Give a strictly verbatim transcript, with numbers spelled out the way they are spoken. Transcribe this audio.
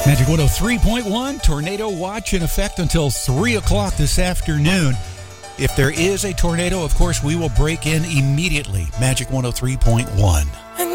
Magic one oh three point one, tornado watch in effect until three o'clock this afternoon. If there is a tornado, of course, we will break in immediately. Magic one oh three point one.